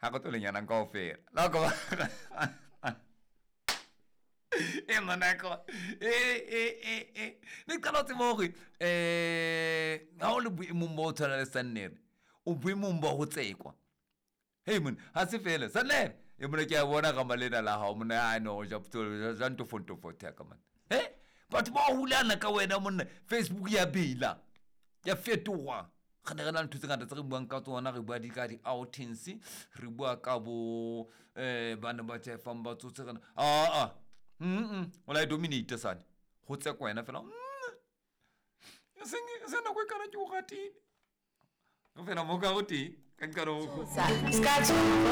ha go tlo lenyana kaofela la go manako ne qala tsebo hore ha o le boemong ba o tshwana le Sannere o boemong ba ho tsekwa hey mun ha se fela Sannere e mona ke a bona ga malena la ha mona a no ja zanto fonto fota ka man batho ba hulana ka wena monna Facebook ya bila ya fetoha gane re na ntse ngata tse re buang ka tsona re bua di ka di outings re bua ka bo bana ba tshefang ba tsotse kana wala dominate sana go tsekwa wena fela se na go kana ke o gatile go fela mo ka go teng ka nkaro